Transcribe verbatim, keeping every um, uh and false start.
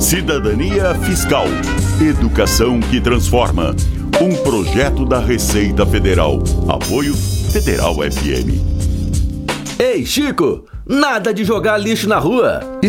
Cidadania Fiscal. Educação que transforma. Um projeto da Receita Federal. Apoio Federal F M. Ei, Chico! Nada de jogar lixo na rua!